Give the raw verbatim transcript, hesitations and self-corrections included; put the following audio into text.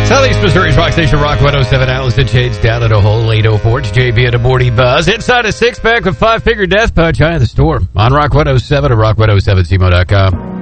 Southeast Missouri's Rock Station, Rock one oh seven. Allison Shades down at a hole, eight oh four. It's J B at a Morty Buzz. Inside a six-pack with five-finger death punch. High in the store on Rock one oh seven or rock one oh seven C M O dot com.